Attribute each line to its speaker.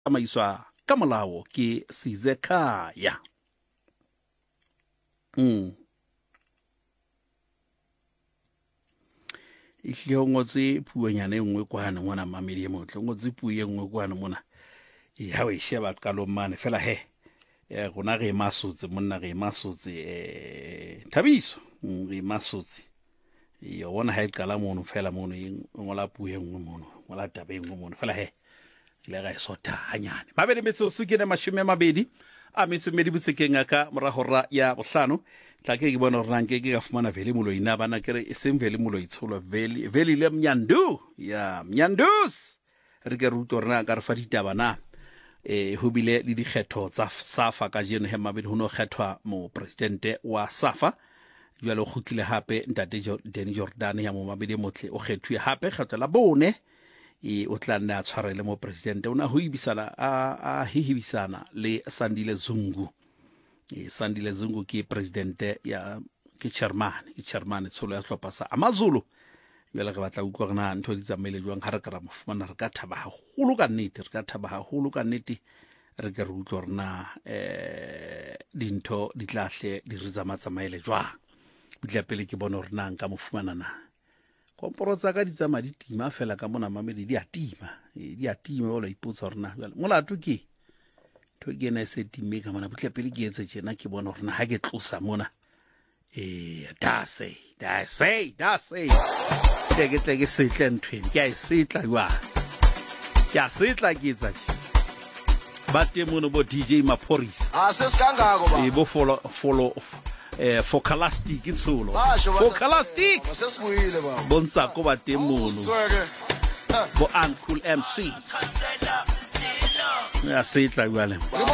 Speaker 1: tsamaiswa ka molao ke Sizekhaya. Ihle o ngotse puonyana e nngwe kwana mona mamedi e motle, o ngotse puo e nngwe kwana mona ha we sheba qalong mane fela gona ge masotse monna ge masotse Thabiso ge masotse yo bona ha e qala mono fela mono e ngola puo e nngwe mono ngola taba e nngwe mono fela le ga e sota hanyane mabedi metsotso ke ne 20 a metsomedi botsekeng aka moragora ya bohlano tla ke bona hore nanke ke ga fumana vele molo ina bana kere e seng vele molo itsholo vele le Mnyandu ya Mnyandus re ke ruto rena ka re fa ditaba na ho bile le dikgetho tsa SAFA ka jeno he mabedi ho no kgethwa mo presidente wa SAFA jwale o khutile hape ntate Danny Jordan ya mo mabedi motle o kgethwe hape kgetho la bone o tla nna tshwarele mo presidente ona ho ibisana a hihibisana le Sandile Zungu. Sandile Zungu ke presidente ya ke chairman tsholo ya hlopha sa AmaZulu jwale re batla utlwa gona ntho di tsamaile jwang ha re ka ra mofumana re ka thaba haholo ka nnete re ke re utlwa rena dintho di tlahle di re tsamaile jwang butla pele ke bona rena nka mofumana na komporo tsa ka di tsama di tima fela ka mona mamedi di a tima o la ipotsa rena jwale molato ke to ke na se time ka mona butla pele ke etse tjena ke bona rena ha ke tlosa mona da say ke setla ntweng ke a setla jwa ke a setla ke etsa ba temono bo DJ Maphorisa
Speaker 2: sesikangako ba
Speaker 1: bo follow Focalastic itsulo Focalastic
Speaker 2: sesibuyile ba
Speaker 1: bontsha ko ba temono bo Uncle MC ya setla jwale